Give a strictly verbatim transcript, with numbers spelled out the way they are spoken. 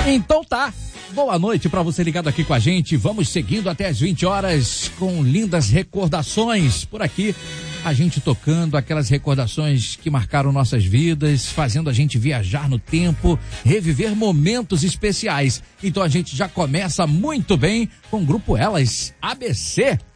Então tá. Boa noite para você ligado aqui com a gente. Vamos seguindo até as vinte horas com lindas recordações por aqui. A gente tocando aquelas recordações que marcaram nossas vidas, fazendo a gente viajar no tempo, reviver momentos especiais. Então a gente já começa muito bem com o grupo Elas, A B C.